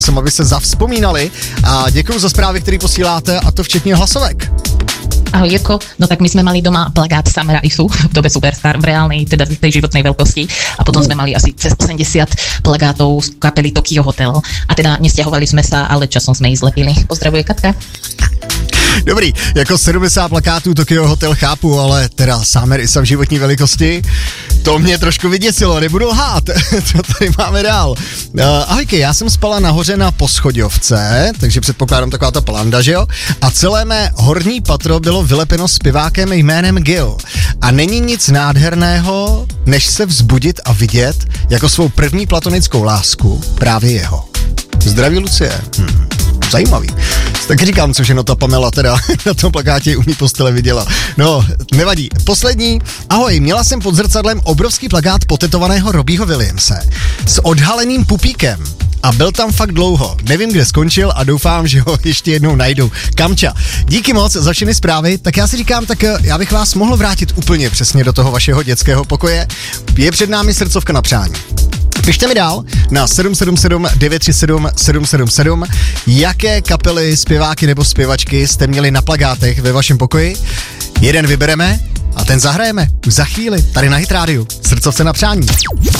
aby se zavzpomínali a děkuju za zprávy, které posíláte, a to včetně hlasovek. Ahoj Jirko, no tak my sme mali doma plagát Samera Isu v dobe Superstar v reálnej, teda tej životnej veľkosti, a potom sme mali asi cez 80 plagátov z kapely Tokyo Hotel a teda nesťahovali sme sa, ale časom sme ich zlepili. Pozdravuje Katka. Dobrý, jako 70 plakátů Tokyo Hotel chápu, ale teda Samer Isa v životní velikosti, to mě trošku vyděsilo, nebudu lhát. Co tady máme dál? Ahojky, já jsem spala nahoře na poschodovce, takže předpokládám taková ta planda, že jo? A celé mé horní patro bylo vylepeno zpěvákem jménem Gil. A není nic nádherného, než se vzbudit a vidět jako svou první platonickou lásku právě jeho. Zdraví Lucie. Zajímavý. Tak říkám, co všechno ta Pamela teda na tom plakátě u mý postele viděla. No, nevadí. Poslední. Ahoj, měla jsem pod zrcadlem obrovský plakát potetovaného Robbieho Williamse s odhaleným pupíkem. A byl tam fakt dlouho. Nevím, kde skončil a doufám, že ho ještě jednou najdu. Kamča. Díky moc za všechny zprávy. Tak já si říkám, tak já bych vás mohl vrátit úplně přesně do toho vašeho dětského pokoje. Je před námi srdcovka na přání. Pište mi dál na 777 937 777, jaké kapely, zpěváky nebo zpěvačky jste měli na plakátech ve vašem pokoji. Jeden vybereme a ten zahrajeme už za chvíli tady na Hit Radio. Srdcovce na přání.